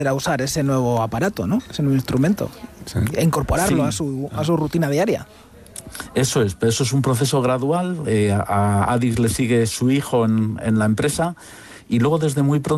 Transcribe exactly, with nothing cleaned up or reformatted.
a usar ese nuevo aparato, ¿no? Ese nuevo instrumento. Sí. E incorporarlo Sí. a su, a su rutina diaria. Eso es, pero eso es un proceso gradual. Eh, a Adis le sigue su hijo en, en la empresa y luego desde muy pronto